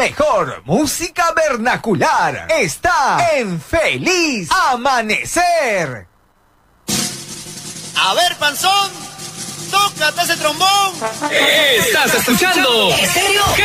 mejor música vernacular está en Feliz Amanecer. A ver, panzón, tócate ese trombón. Estás escuchando. ¿En serio? ¿Qué